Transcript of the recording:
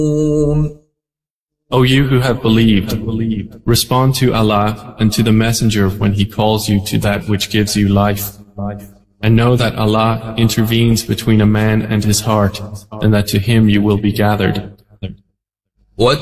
O you who have believed, respond to Allah and to the Messenger when He calls you to that which gives you life. And know that Allah intervenes between a man and his heart, and that to Him you will be gathered.